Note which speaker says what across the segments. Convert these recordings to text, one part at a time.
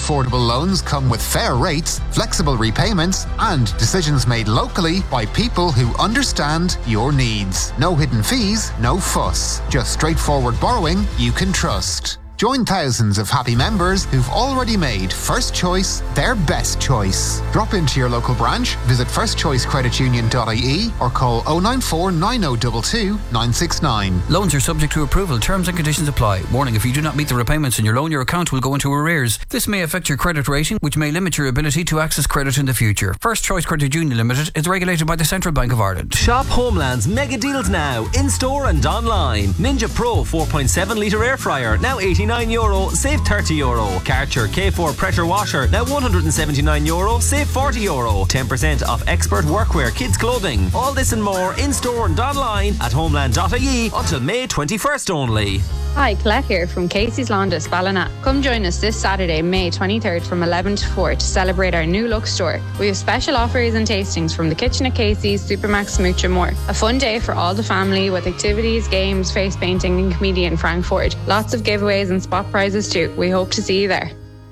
Speaker 1: affordable loans come with fair rates, flexible repayments, and decisions made locally by people who understand your needs. No hidden fees, no fuss. Just straightforward borrowing you can trust. Join thousands of happy members who've already made First Choice their best choice. Drop into your local branch, visit firstchoicecreditunion.ie or call 094 9022 969.
Speaker 2: Loans are subject to approval. Terms and conditions apply. Warning, if you do not meet the repayments in your loan, your account will go into arrears. This may affect your credit rating, which may limit your ability to access credit in the future. First Choice Credit Union Limited is regulated by the Central Bank of Ireland.
Speaker 3: Shop Homeland's mega deals now, in-store and online. Ninja Pro 4.7 litre air fryer, now €89, save €30. Karcher K4 pressure washer, now €179, save €40. 10% off expert workwear kids clothing. All this and more in-store and online at homeland.ie until May 21st only.
Speaker 4: Hi, Colette here from Casey's Laundress, Ballina. Come join us this Saturday, May 23rd from 11 to 4 to celebrate our new look store. We have special offers and tastings from the kitchen at Casey's, Supermax, Smooch and more. A fun day for all the family with activities, games, face painting and comedian Frank Ford. Lots of giveaways and spot prizes too. We hope to see you there.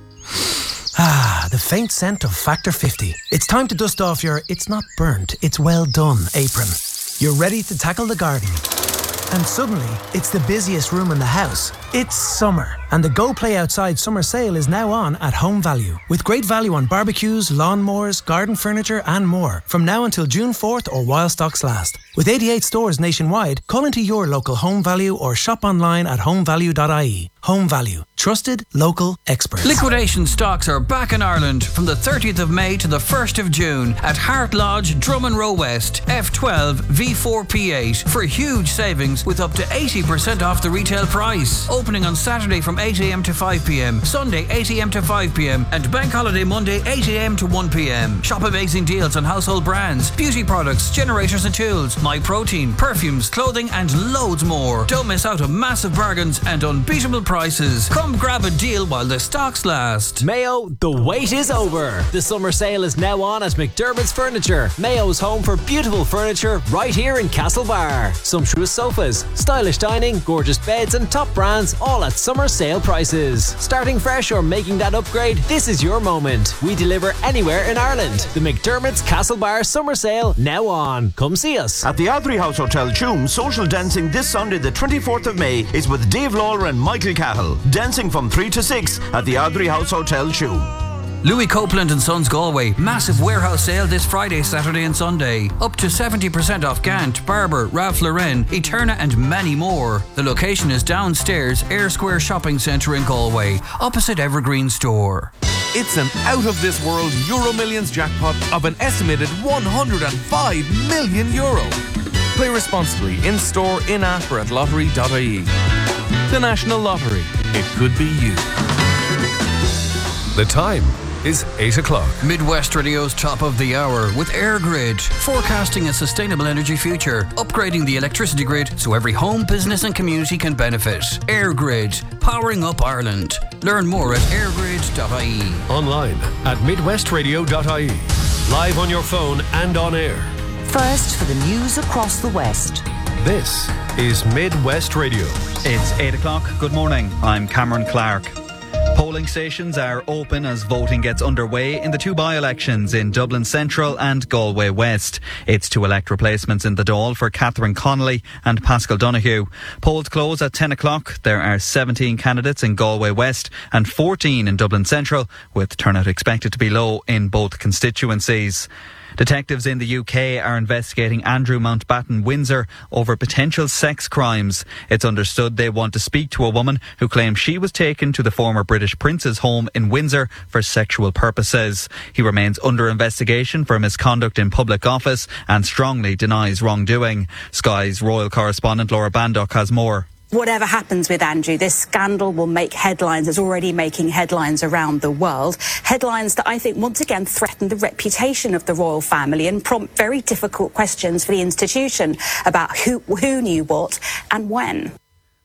Speaker 5: Ah, the faint scent of Factor 50. It's time to dust off your "it's not burnt, it's well done" apron. You're ready to tackle the garden. And suddenly, it's the busiest room in the house. It's summer, and the Go Play Outside summer sale is now on at Home Value, with great value on barbecues, lawnmowers, garden furniture and more, from now until June 4th or while stocks last. With 88 stores nationwide, call into your local Home Value or shop online at homevalue.ie. Home Value. Trusted, local, experts.
Speaker 2: Liquidation stocks are back in Ireland from the 30th of May to the 1st of June at Hart Lodge, Drummond Row West, F12 V4 P8 for huge savings with up to 80% off the retail price. Opening on Saturday from 8am to 5pm, Sunday 8am to 5pm and Bank Holiday Monday 8am to 1pm. Shop amazing deals on household brands, beauty products, generators and tools, MyProtein, perfumes, clothing and loads more. Don't miss out on massive bargains and unbeatable prices. Come grab a deal while the stocks last.
Speaker 3: Mayo, the wait is over. The summer sale is now on at McDermott's Furniture. Mayo's home for beautiful furniture right here in Castlebar. Sumptuous sofas, stylish dining, gorgeous beds and top brands all at summer sale prices. Starting fresh or making that upgrade, this is your moment. We deliver anywhere in Ireland. The McDermott's Castlebar summer sale now on. Come see us.
Speaker 6: At the Audrey House Hotel Tuam, social dancing this Sunday the 24th of May is with Dave Lawler and Michael Cahill. Dancing from 3 to 6 at the Audrey House Hotel Tuam.
Speaker 2: Louis Copeland and Sons Galway. Massive warehouse sale this Friday, Saturday and Sunday. Up to 70% off Gant, Barber, Ralph Lauren, Eterna and many more. The location is downstairs, Ayr Square Shopping Centre in Galway, opposite Evergreen Store.
Speaker 7: It's an out-of-this-world Euro Millions jackpot of an estimated €105 million. Play responsibly, in-store, in-app or at lottery.ie. The National Lottery. It could be you.
Speaker 8: The time is 8 o'clock.
Speaker 2: Midwest Radio's top of the hour with EirGrid, forecasting a sustainable energy future, upgrading the electricity grid so every home, business and community can benefit. EirGrid, powering up Ireland. Learn more at airgrid.ie.
Speaker 8: Online at midwestradio.ie. Live on your phone and on air.
Speaker 9: First for the news across the West.
Speaker 8: This is Midwest Radio.
Speaker 10: It's 8 o'clock. Good morning. I'm Cameron Clark. Polling stations are open as voting gets underway in the two by-elections in Dublin Central and Galway West. It's to elect replacements in the Dáil for Catherine Connolly and Pascal Donoghue. Polls close at 10 o'clock. There are 17 candidates in Galway West and 14 in Dublin Central, with turnout expected to be low in both constituencies. Detectives in the UK are investigating Andrew Mountbatten Windsor over potential sex crimes. It's understood they want to speak to a woman who claims she was taken to the former British Prince's home in Windsor for sexual purposes. He remains under investigation for misconduct in public office and strongly denies wrongdoing. Sky's royal correspondent Laura Bandock has more.
Speaker 11: Whatever happens with Andrew, this scandal will make headlines. It's already making headlines around the world. Headlines that I think once again threaten the reputation of the royal family and prompt very difficult questions for the institution about who knew what and when.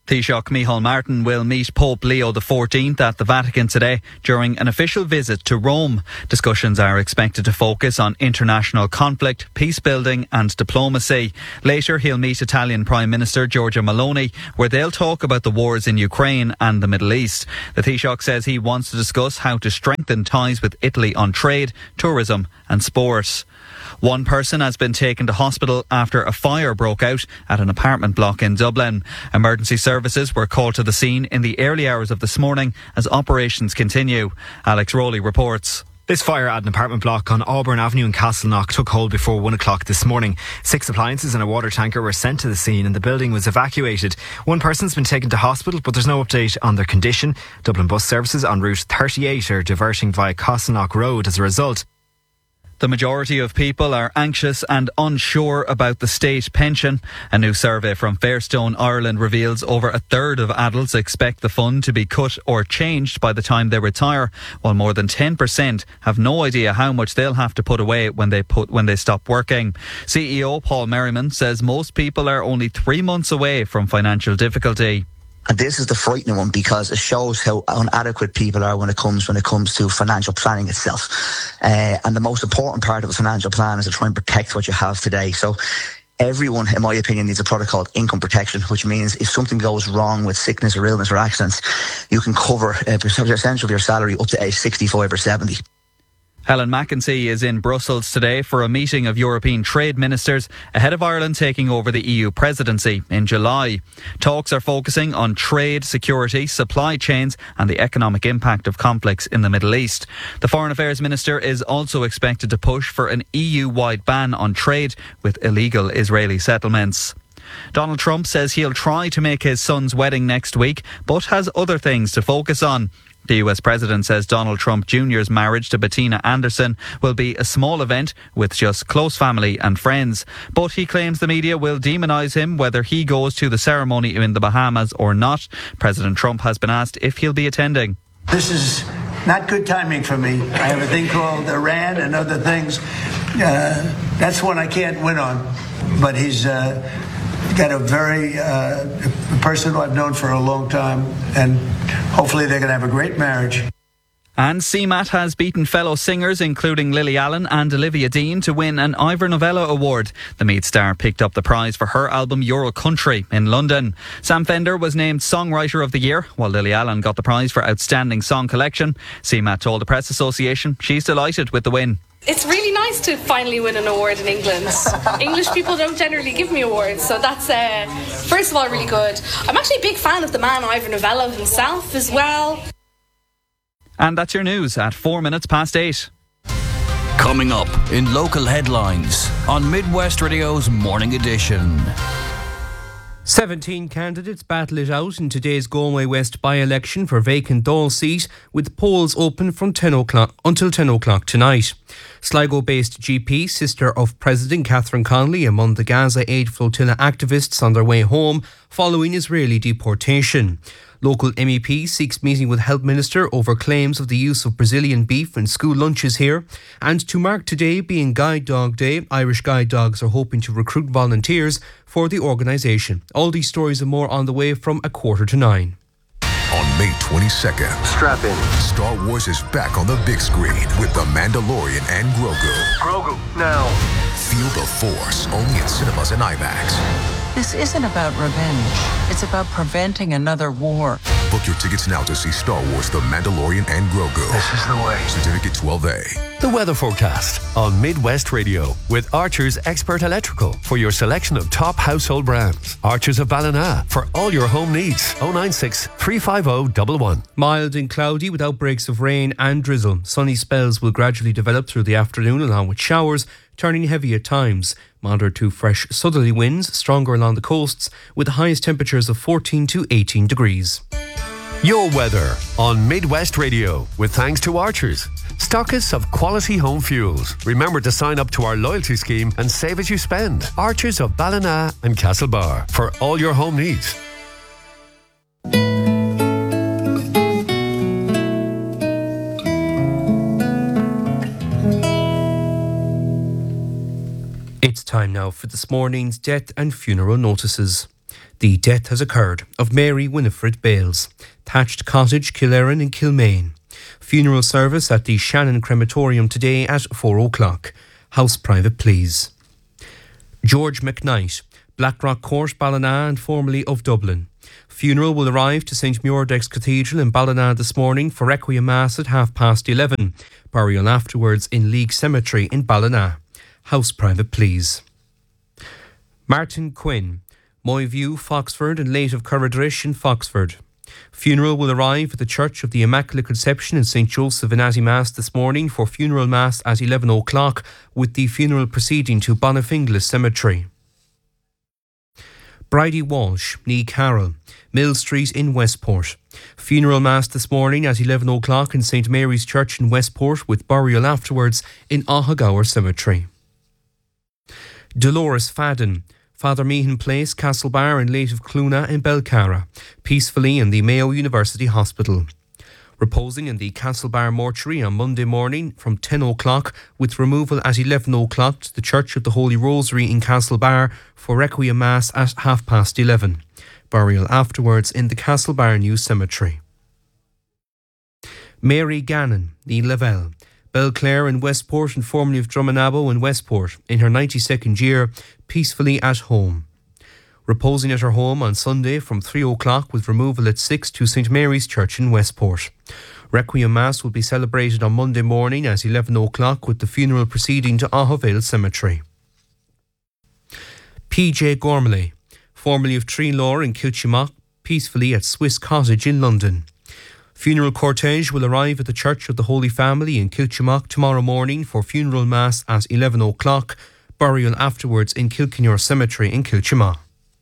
Speaker 10: Taoiseach Micheál Martin will meet Pope Leo XIV at the Vatican today during an official visit to Rome. Discussions are expected to focus on international conflict, peace building and diplomacy. Later he'll meet Italian Prime Minister Giorgia Meloni, where they'll talk about the wars in Ukraine and the Middle East. The Taoiseach says he wants to discuss how to strengthen ties with Italy on trade, tourism and sport. One person has been taken to hospital after a fire broke out at an apartment block in Dublin. Emergency services were called to the scene in the early hours of this morning as operations continue. Alex Rowley reports.
Speaker 12: This fire at an apartment block on Auburn Avenue in Castleknock took hold before 1 o'clock this morning. 6 appliances and a water tanker were sent to the scene and the building was evacuated. One person's been taken to hospital, but there's no update on their condition. Dublin bus services on Route 38 are diverting via Castleknock Road as a result.
Speaker 10: The majority of people are anxious and unsure about the state pension. A new survey from Fairstone Ireland reveals over a third of adults expect the fund to be cut or changed by the time they retire, while more than 10% have no idea how much they'll have to put away when they stop working. CEO Paul Merriman says most people are only 3 months away from financial difficulty.
Speaker 13: And this is the frightening one because it shows how inadequate people are when it comes to financial planning itself. And the most important part of a financial plan is to try and protect what you have today. So everyone, in my opinion, needs a product called income protection, which means if something goes wrong with sickness or illness or accidents, you can cover a percentage of your salary up to age 65 or 70.
Speaker 10: Helen McEntee is in Brussels today for a meeting of European trade ministers ahead of Ireland taking over the EU presidency in July. Talks are focusing on trade, security, supply chains and the economic impact of conflicts in the Middle East. The Foreign Affairs Minister is also expected to push for an EU-wide ban on trade with illegal Israeli settlements. Donald Trump says he'll try to make his son's wedding next week, but has other things to focus on. The US President says Donald Trump Jr.'s marriage to Bettina Anderson will be a small event with just close family and friends. But he claims the media will demonise him whether he goes to the ceremony in the Bahamas or not. President Trump has been asked if he'll be attending.
Speaker 14: This is not good timing for me. I have a thing called Iran and other things. That's one I can't win on. But he's got a very person who I've known for a long time, and hopefully they're going to have a great marriage.
Speaker 10: And CMAT has beaten fellow singers including Lily Allen and Olivia Dean to win an Ivor Novello Award. The Meath star picked up the prize for her album Euro Country in London. Sam Fender was named Songwriter of the Year, while Lily Allen got the prize for Outstanding Song Collection. CMAT told the Press Association she's delighted with the win.
Speaker 15: It's really nice to finally win an award in England. English people don't generally give me awards, so that's, first of all, really good. I'm actually a big fan of the man Ivor Novello himself as well.
Speaker 10: And that's your news at 8:04.
Speaker 2: Coming up in local headlines on Midwest Radio's Morning Edition.
Speaker 16: 17 candidates battle it out in today's Galway West by-election for vacant Dáil seat, with polls open from 10 o'clock until 10 o'clock tonight. Sligo-based GP, sister of President Catherine Connolly, among the Gaza Aid Flotilla activists on their way home following Israeli deportation. Local MEP seeks meeting with Health Minister over claims of the use of Brazilian beef in school lunches here. And to mark today being Guide Dog Day, Irish Guide Dogs are hoping to recruit volunteers for the organisation. All these stories and more on the way from 8:45.
Speaker 17: On May 22nd, strap in. Star Wars is back on the big screen with The Mandalorian and Grogu.
Speaker 18: Grogu, now.
Speaker 17: Feel the Force, only in cinemas and IMAX.
Speaker 9: This isn't about revenge. It's about preventing another war.
Speaker 17: Book your tickets now to see Star Wars The Mandalorian and Grogu.
Speaker 18: This is the way.
Speaker 17: Certificate 12A.
Speaker 8: The weather forecast on Midwest Radio with Archer's Expert Electrical for your selection of top household brands. Archer's of Ballina for all your home needs. 096 350 111.
Speaker 16: Mild and cloudy with outbreaks of rain and drizzle. Sunny spells will gradually develop through the afternoon along with showers, turning heavy at times. Moderate to fresh southerly winds, stronger along the coasts, with the highest temperatures of 14 to 18 degrees.
Speaker 8: Your weather on Midwest Radio with thanks to Archers, stockists of quality home fuels. Remember to sign up to our loyalty scheme and save as you spend. Archers of Ballina and Castlebar for all your home needs.
Speaker 16: It's time now for this morning's death and funeral notices. The death has occurred of Mary Winifred Bales, Thatched Cottage, Killerin in Kilmaine. Funeral service at the Shannon Crematorium today at 4 o'clock. House private, please. George McKnight, Blackrock Court, Ballina and formerly of Dublin. Funeral will arrive to St Muirdex Cathedral in Ballina this morning for Requiem Mass at 11:30. Burial afterwards in League Cemetery in Ballina. House private, please. Martin Quinn, Moyview, Foxford and late of Curradrish in Foxford. Funeral will arrive at the Church of the Immaculate Conception in St Joseph in Mass this morning for funeral mass at 11 o'clock, with the funeral proceeding to Bonifinglis Cemetery. Bridie Walsh, Nee Carroll, Mill Street in Westport. Funeral mass this morning at 11 o'clock in St Mary's Church in Westport, with burial afterwards in Ahagower Cemetery. Dolores Fadden, Father Meehan Place, Castlebar and late of Cluna in Belcara, peacefully in the Mayo University Hospital. Reposing in the Castlebar mortuary on Monday morning from 10 o'clock, with removal at 11 o'clock to the Church of the Holy Rosary in Castlebar for Requiem Mass at 11:30. Burial afterwards in the Castlebar New Cemetery. Mary Gannon, Nee Lavelle, Belclare in Westport and formerly of Drummonabo in Westport, in her 92nd year, peacefully at home. Reposing at her home on Sunday from 3 o'clock with removal at 6 to St Mary's Church in Westport. Requiem Mass will be celebrated on Monday morning at 11 o'clock with the funeral proceeding to Ahavale Cemetery. PJ Gormley, formerly of Treelore in Kilchimock, peacefully at Swiss Cottage in London. Funeral cortege will arrive at the Church of the Holy Family in Kilchimock tomorrow morning for funeral mass at 11 o'clock, burial afterwards in Kilkenore Cemetery in Kilchimock.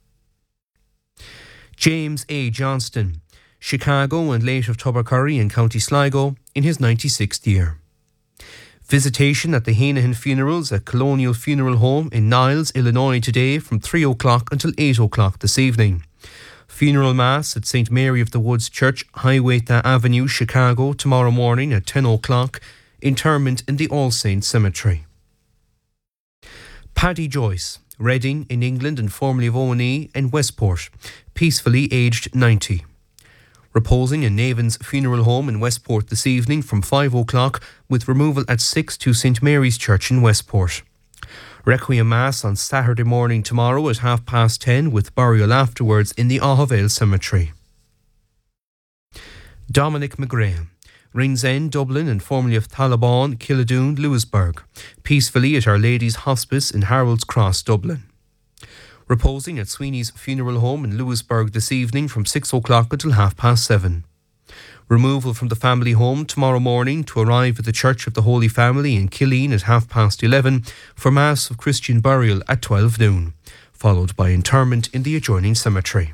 Speaker 16: James A. Johnston, Chicago and late of Tubbercurry in County Sligo, in his 96th year. Visitation at the Hanahan Funerals at Colonial Funeral Home in Niles, Illinois today from 3 o'clock until 8 o'clock this evening. Funeral Mass at St Mary of the Woods Church, Hiawatha Avenue, Chicago, tomorrow morning at 10 o'clock. Interment in the All Saints Cemetery. Paddy Joyce, Reading in England and formerly of O&E in Westport, peacefully aged 90. Reposing in Navan's Funeral Home in Westport this evening from 5 o'clock with removal at 6 to St Mary's Church in Westport. Requiem Mass on Saturday morning tomorrow at 10:30 with burial afterwards in the Ahavale Cemetery. Dominic McGrail, Ringsend, Dublin and formerly of Thalabon, Killadoon, Lewisburg, peacefully at Our Lady's Hospice in Harold's Cross, Dublin. Reposing at Sweeney's Funeral Home in Lewisburg this evening from 6 o'clock until 7:30. Removal from the family home tomorrow morning to arrive at the Church of the Holy Family in Killeen at 11:30 for Mass of Christian burial at 12 noon, followed by interment in the adjoining cemetery.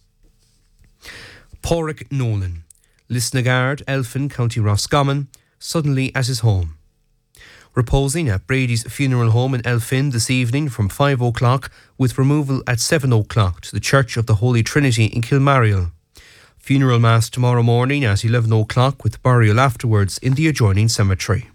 Speaker 16: Pádraig Nolan, Lisnagard, Elphin, County Roscommon, suddenly at his home. Reposing at Brady's Funeral Home in Elphin this evening from 5 o'clock with removal at 7 o'clock to the Church of the Holy Trinity in Kilmariel. Funeral Mass tomorrow morning at 11 o'clock with burial afterwards in the adjoining cemetery.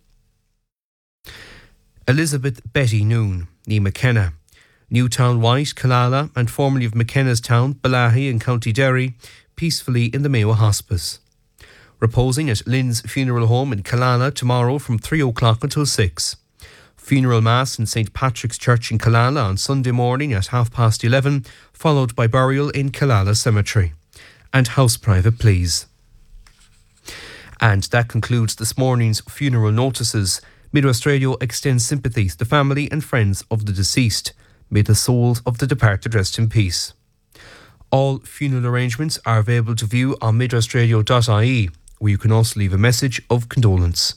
Speaker 16: Elizabeth Betty Noon, Nee McKenna, Newtown White, Killala and formerly of McKenna's Town, Balahi in County Derry, peacefully in the Mayo Hospice. Reposing at Lynn's Funeral Home in Killala tomorrow from 3 o'clock until 6. Funeral Mass in St Patrick's Church in Killala on Sunday morning at 11:30, followed by burial in Killala Cemetery. And house private, please. And that concludes this morning's funeral notices. Midwest Radio extends sympathy to the family and friends of the deceased. May the souls of the departed rest in peace. All funeral arrangements are available to view on midwestradio.ie, where you can also leave a message of condolence.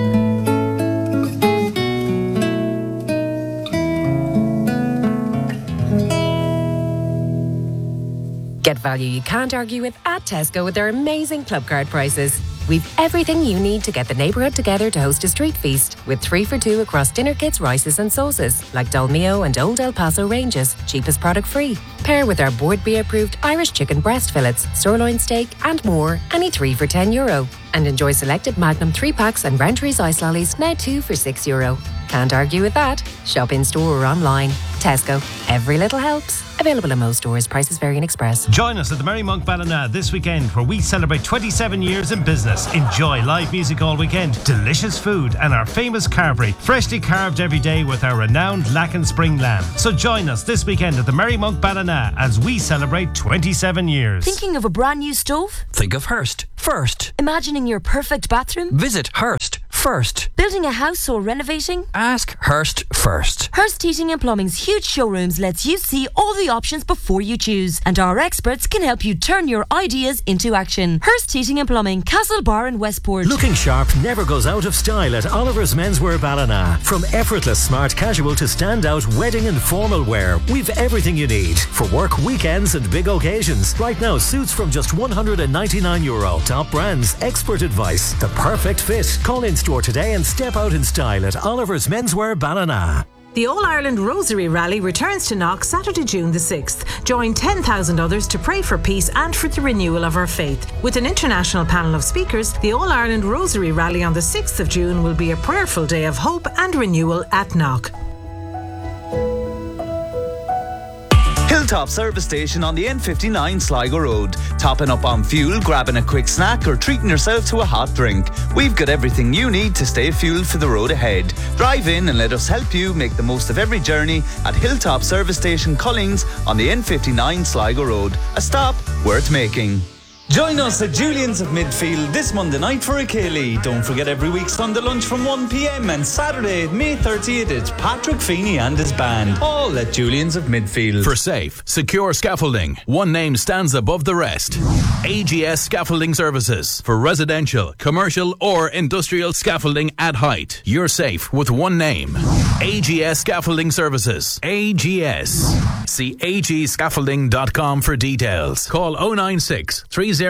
Speaker 18: Get value you can't argue with at Tesco with their amazing club card prices. We've everything you need to get the neighbourhood together to host a street feast, with 3 for $2 across dinner kits, rices and sauces, like Dolmio and Old El Paso ranges, cheapest product free. Pair with our Board B approved Irish chicken breast fillets, sirloin steak and more, any 3 for €10. And enjoy selected Magnum 3-packs and Rentries ice lollies, now 2 for €6. Can't argue with that. Shop in store or online. Tesco. Every little helps. Available in most stores. Prices vary in Express.
Speaker 19: Join us at the Merry Monk Ballina this weekend, where we celebrate 27 years in business. Enjoy live music all weekend, delicious food, and our famous carvery, freshly carved every day with our renowned Lacken Spring lamb. So join us this weekend at the Merry Monk Ballina as we celebrate 27 years.
Speaker 20: Thinking of a brand new stove?
Speaker 2: Think of Hearst first.
Speaker 20: Imagining your perfect bathroom?
Speaker 2: Visit Hearst first.
Speaker 20: Building a house or renovating?
Speaker 2: Ask Hearst first.
Speaker 20: Hearst Heating and Plumbing's huge showrooms lets you see all the options before you choose, and our experts can help you turn your ideas into action. Hearst Heating and Plumbing, Castlebar and Westport.
Speaker 21: Looking sharp never goes out of style at Oliver's Menswear Ballina. From effortless smart casual to standout wedding and formal wear, we've everything you need for work, weekends and big occasions. Right now, suits from just €199. Top brands, expert advice, the perfect fit. Call in store today and step out in style at Oliver's Menswear Ballina.
Speaker 22: The All-Ireland Rosary Rally returns to Knock Saturday, June the 6th. Join 10,000 others to pray for peace and for the renewal of our faith. With an international panel of speakers, the All-Ireland Rosary Rally on the 6th of June will be a prayerful day of hope and renewal at Knock.
Speaker 23: Hilltop Service Station on the N59 Sligo Road. Topping up on fuel, grabbing a quick snack or treating yourself to a hot drink. We've got everything you need to stay fueled for the road ahead. Drive in and let us help you make the most of every journey at Hilltop Service Station Cullings on the N59 Sligo Road. A stop worth making. Join us at Julian's of Midfield this Monday night for a Ceilidh. Don't forget every week Sunday lunch from 1 p.m. and Saturday, May 30th, it's Patrick Feeney and his band. All at Julian's of Midfield.
Speaker 24: For safe, secure scaffolding, one name stands above the rest. AGS Scaffolding Services. For residential, commercial or industrial scaffolding at height. You're safe with one name. AGS Scaffolding Services. AGS. See agscaffolding.com for details. Call 096 30330.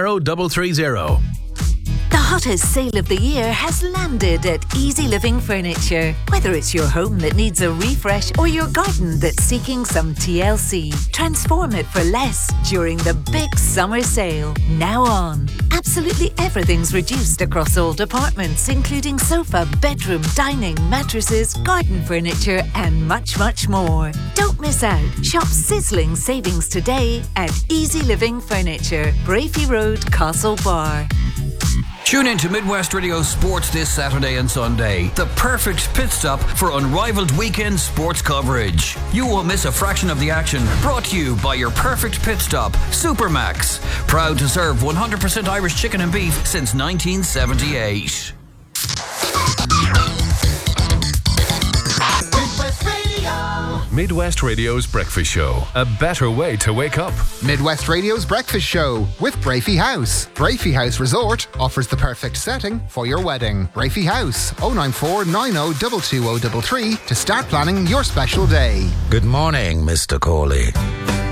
Speaker 25: The hottest sale of the year has landed at Easy Living Furniture. Whether it's your home that needs a refresh or your garden that's seeking some TLC, transform it for less during the big summer sale. Now on. Absolutely everything's reduced across all departments, including sofa, bedroom, dining, mattresses, garden furniture and much, much more. Don't miss out. Shop sizzling savings today at Easy Living Furniture, Brafey Road, Castlebar.
Speaker 2: Tune in to Midwest Radio Sports this Saturday and Sunday. The perfect pit stop for unrivaled weekend sports coverage. You won't miss a fraction of the action. Brought to you by your perfect pit stop, Supermax. Proud to serve 100% Irish chicken and beef since 1978.
Speaker 17: Midwest Radio's Breakfast Show. A better way to wake up.
Speaker 1: Midwest Radio's Breakfast Show with Brafey House. Brafey House Resort offers the perfect setting for your wedding. Brafey House, 094 90 22033 to start planning your special day.
Speaker 26: Good morning, Mr. Corley.